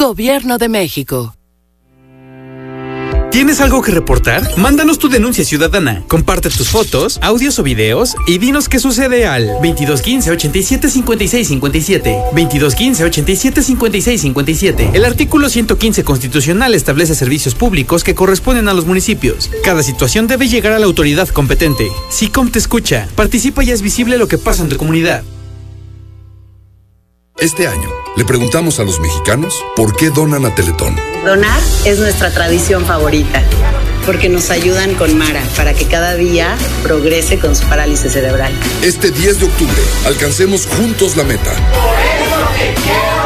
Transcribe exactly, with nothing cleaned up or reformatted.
Gobierno de México. ¿Tienes algo que reportar? Mándanos tu denuncia ciudadana. Comparte tus fotos, audios o videos y dinos qué sucede al veintidós quince, ochenta y siete, cincuenta y seis cincuenta y siete. veintidós quince, ochenta y siete, cincuenta y seis cincuenta y siete. El artículo ciento quince constitucional establece servicios públicos que corresponden a los municipios. Cada situación debe llegar a la autoridad competente. SICOM te escucha. Participa y es visible lo que pasa en tu comunidad. Este año, le preguntamos a los mexicanos por qué donan a Teletón. Donar es nuestra tradición favorita, porque nos ayudan con Mara para que cada día progrese con su parálisis cerebral. Este diez de octubre, alcancemos juntos la meta. Por eso te quiero.